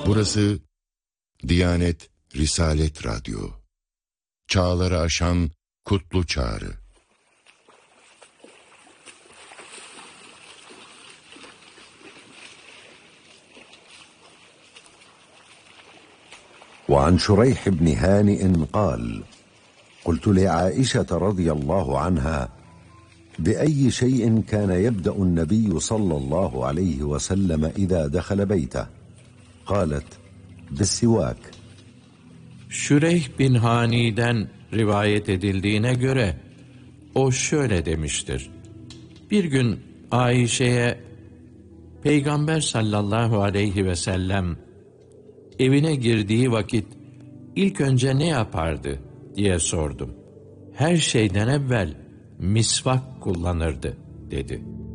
Burası Diyanet Risalet Radyo. Çağları aşan kutlu çağrı. وعن شريح بن هانئ قال: قلت لعائشة رضي الله عنها: بأي شيء كان يبدأ النبي صلى الله عليه وسلم إذا دخل بيته؟ قالت: بالسواك. Şureyh bin Hani'den rivayet edildiğine göre o şöyle demiştir: Bir gün Ayşe'ye Peygamber sallallahu aleyhi ve sellem evine girdiği vakit ilk önce ne yapardı diye sordum. Her şeyden evvel misvak kullanırdı dedi.